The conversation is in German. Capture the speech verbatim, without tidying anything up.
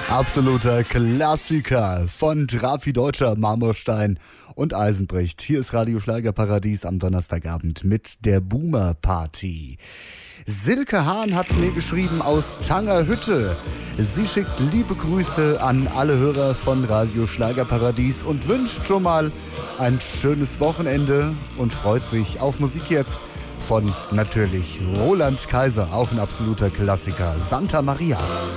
Absoluter Klassiker von Drafi Deutscher, Marmorstein und Eisenbricht. Hier ist Radio Schlagerparadies am Donnerstagabend mit der Boomer Party. Silke Hahn hat mir geschrieben aus Tangerhütte. Sie schickt liebe Grüße an alle Hörer von Radio Schlagerparadies und wünscht schon mal ein schönes Wochenende und freut sich auf Musik jetzt von natürlich Roland Kaiser, auch ein absoluter Klassiker, Santa Maria.